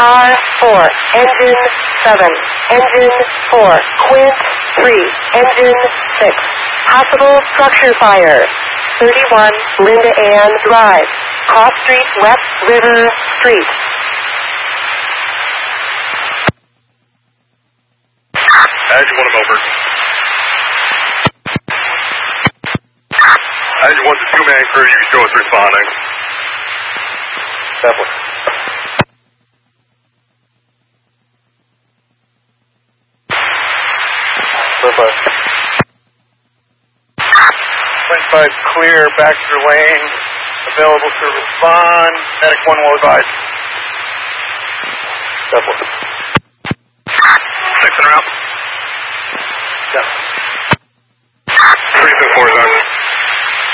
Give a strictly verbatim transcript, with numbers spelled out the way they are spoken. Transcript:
R four, engine seven, engine four, Quint three, engine six, possible structure fire. thirty-one Linda Ann Drive, Cross Street, West River Street. Engine one, over. Engine one to two man crew, you can show us responding. That one. Bye-bye. twenty-five clear, Baxter Lane, available to respond. Medic one will advise. That one. Six and out. Yeah.